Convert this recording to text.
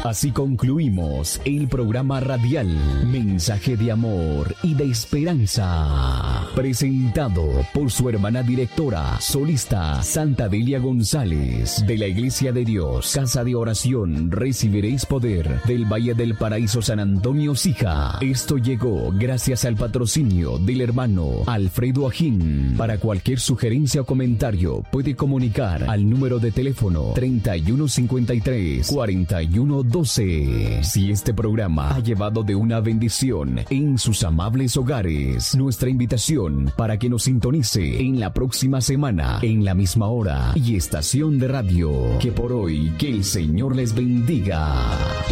Así concluimos el programa radial Mensaje de Amor y de Esperanza, presentado por su hermana directora, solista Santa Delia González, de la Iglesia de Dios, Casa de Oración Recibiréis Poder, del Valle del Paraíso, San Antonio, Sija. Esto llegó gracias al patrocinio del hermano Alfredo Ajín. Para cualquier sugerencia o comentario puede comunicar al número de teléfono 3153-4112. Si este programa ha llevado de una bendición en sus amables hogares, nuestra invitación para que nos sintonice en la próxima semana, en la misma hora y estación de radio. Que por hoy, que el Señor les bendiga.